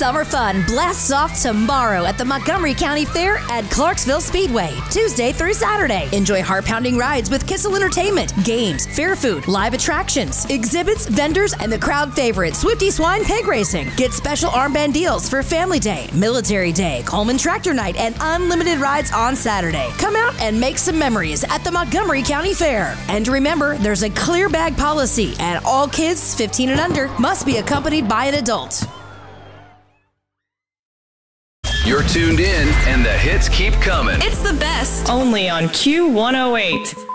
Summer fun blasts off tomorrow at the Montgomery County Fair at Clarksville Speedway, Tuesday through Saturday. Enjoy heart-pounding rides with Kissel Entertainment, games, fair food, live attractions, exhibits, vendors, and the crowd favorite Swifty Swine Pig Racing. Get special armband deals for Family Day, Military Day, Coleman Tractor Night, and unlimited rides on Saturday. Come out and make some memories at the Montgomery County Fair. And remember, there's a clear bag policy, and all kids 15 and under must be accompanied by an adult. You're tuned in, and the hits keep coming. It's the best. Only on Q108.